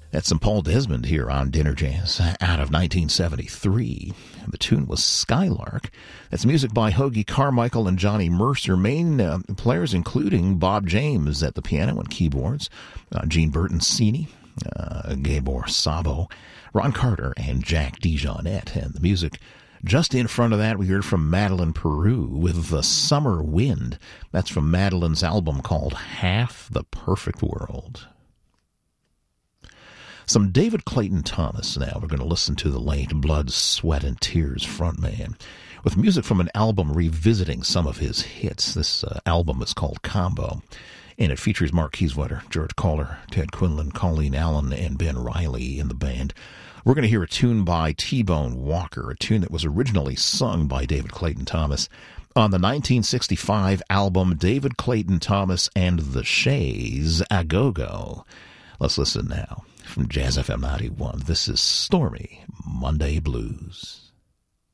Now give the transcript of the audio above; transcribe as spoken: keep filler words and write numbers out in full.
That's some Paul Desmond here on Dinner Jazz out of nineteen seventy-three. The tune was Skylark. That's music by Hoagy Carmichael and Johnny Mercer. Main uh, players including Bob James at the piano and keyboards, uh, Gene Bertoncini, uh, Gabor Szabo, Ron Carter, and Jack DeJohnette. And the music just in front of that, we heard from Madeleine Peru with The Summer Wind. That's from Madeleine's album called Half the Perfect World. Some David Clayton Thomas now. We're going to listen to the late Blood, Sweat, and Tears frontman with music from an album revisiting some of his hits. This uh, album is called Combo, and it features Mark Kieswetter, George Kohler, Ted Quinlan, Colleen Allen, and Ben Riley in the band. We're going to hear a tune by T-Bone Walker, a tune that was originally sung by David Clayton Thomas on the nineteen sixty-five album David Clayton Thomas and the Shays, A Go-Go. Let's listen now. From Jazz F M ninety-one, this is Stormy Monday Blues.